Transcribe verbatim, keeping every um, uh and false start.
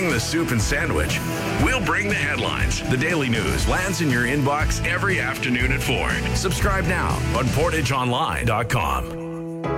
bring the soup and sandwich. We'll bring the headlines. The Daily News lands in your inbox every afternoon at four. Subscribe now on portage online dot com.